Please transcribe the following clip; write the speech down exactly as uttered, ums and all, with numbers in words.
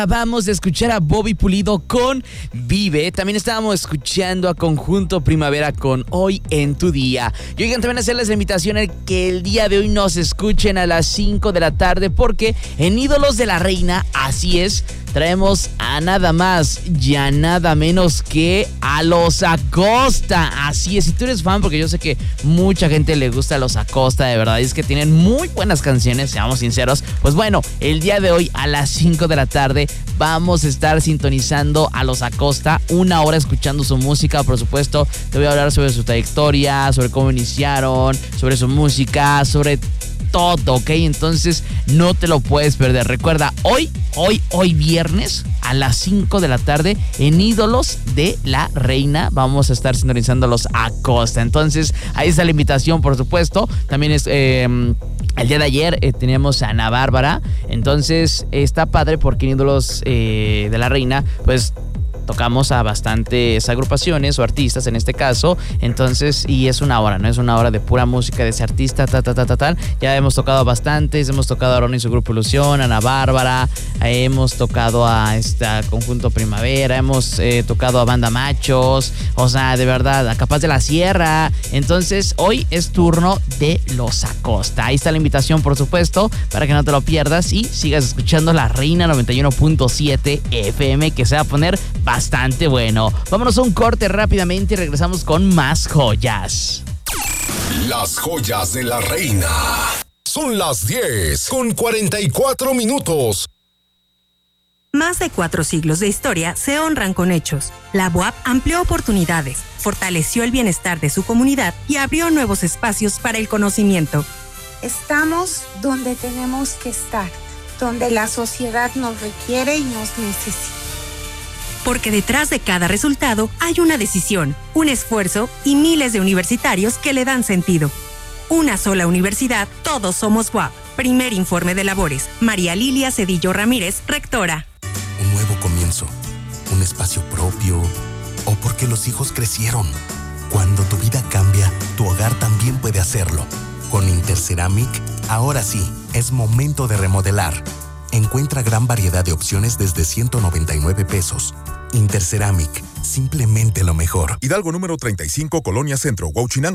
Vamos a escuchar a Bobby Pulido con Vive. También estábamos escuchando a Conjunto Primavera con Hoy en tu Día. Y oigan, también hacerles la invitación a que el día de hoy nos escuchen a las cinco de la tarde, porque en Ídolos de la Reina, así es, traemos a nada más y a nada menos que a Los Acosta. Así es, si tú eres fan, porque yo sé que mucha gente le gusta a Los Acosta, de verdad, es que tienen muy buenas canciones, seamos sinceros. Pues bueno, el día de hoy a las cinco de la tarde vamos a estar sintonizando a Los Acosta, una hora escuchando su música. Por supuesto, te voy a hablar sobre su trayectoria, sobre cómo iniciaron, sobre su música, sobre todo, ¿ok? Entonces no te lo puedes perder. Recuerda, hoy, hoy, hoy viernes a las cinco de la tarde en Ídolos de la Reina vamos a estar sintonizando a Los Acosta. Entonces ahí está la invitación, por supuesto. También es... Eh, El día de ayer eh, teníamos a Ana Bárbara, entonces eh, está padre porque en Ídolos eh, de la Reina, pues tocamos a bastantes agrupaciones o artistas en este caso, entonces, y es una hora, ¿no? Es una hora de pura música de ese artista, ta, ta, ta, ta, tal. Ya hemos tocado a bastantes, hemos tocado a Ron y su grupo Ilusión, a Ana Bárbara, eh, hemos tocado a este Conjunto Primavera, hemos eh, tocado a Banda Machos, o sea, de verdad, a Capaz de la Sierra. Entonces, hoy es turno de Los Acosta. Ahí está la invitación, por supuesto, para que no te lo pierdas y sigas escuchando La Reina noventa y uno punto siete F M, que se va a poner bastante bueno. Vámonos a un corte rápidamente y regresamos con más joyas. Las joyas de la reina. Son las diez con cuarenta y cuatro minutos. Más de cuatro siglos de historia se honran con hechos. La B U A P amplió oportunidades, fortaleció el bienestar de su comunidad y abrió nuevos espacios para el conocimiento. Estamos donde tenemos que estar, donde la sociedad nos requiere y nos necesita. Porque detrás de cada resultado hay una decisión, un esfuerzo y miles de universitarios que le dan sentido. Una sola universidad, todos somos B U A P. Primer informe de labores. María Lilia Cedillo Ramírez, rectora. Un nuevo comienzo, un espacio propio, o porque los hijos crecieron. Cuando tu vida cambia, tu hogar también puede hacerlo. Con Interceramic, ahora sí, es momento de remodelar. Encuentra gran variedad de opciones desde ciento noventa y nueve pesos. Interceramic, simplemente lo mejor. Hidalgo número treinta y cinco, Colonia Centro, Huauchinango.